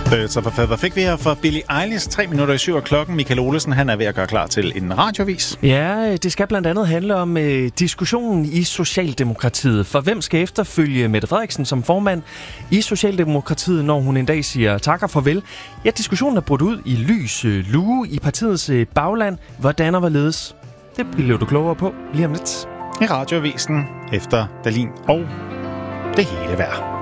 Hvad fik vi her for Billie Eilish? 3 minutter i 7 af klokken. Michael Olesen, han er ved at gøre klar til en radiovis. Ja, det skal blandt andet handle om diskussionen i Socialdemokratiet. For hvem skal efterfølge Mette Frederiksen som formand i Socialdemokratiet, når hun en dag siger tak og farvel? Ja, diskussionen er brudt ud i lys lue i partiets bagland. Hvordan og hvorledes? Det bliver du klogere på lige om lidt. I radiovisen efter Dahlin og det hele værd.